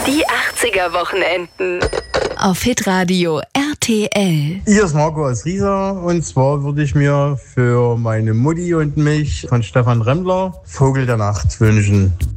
Die 80er Wochenenden. Auf Hitradio RTL. Hier ist Marco aus Riesa und zwar würde ich mir für meine Mutti und mich von Stefan Remmler Vogel der Nacht wünschen.